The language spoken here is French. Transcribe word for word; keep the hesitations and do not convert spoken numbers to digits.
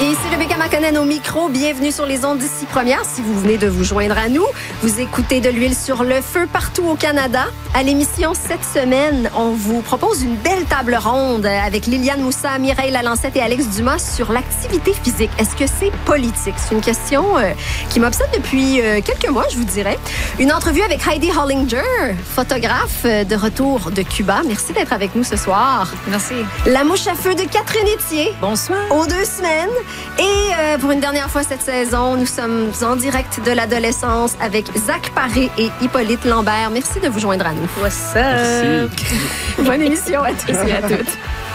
Et ici Rebecca Marcanen au micro. Bienvenue sur les ondes d'ici première. Si vous venez de vous joindre à nous, vous écoutez De l'huile sur le feu partout au Canada. À l'émission cette semaine, on vous propose une belle table ronde avec Liliane Moussa, Mireille Lalancette et Alex Dumas sur l'activité physique. Est-ce que c'est politique? C'est une question euh, qui m'obsède depuis euh, quelques mois, je vous dirais. Une entrevue avec Heidi Hollinger, photographe euh, de retour de Cuba. Merci d'être avec nous ce soir. Merci. La mouche à feu de Catherine Etier. Bonsoir. Aux deux semaines. Et euh, pour une dernière fois cette saison, nous sommes en direct de l'adolescence avec Zach Paré et Hippolyte Lambert. Merci de vous joindre à nous. What's up? Merci. Bonne émission à tous et à toutes.